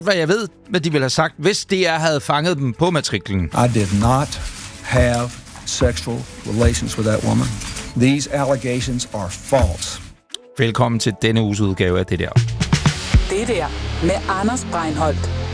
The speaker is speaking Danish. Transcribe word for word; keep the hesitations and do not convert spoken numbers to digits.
hvad jeg ved, hvad de ville have sagt, hvis D R havde fanget dem på matriklen. I did not have sexual relations with that woman. These allegations are false. Velkommen til denne uges udgave af det der. Det der med Anders Breinholt.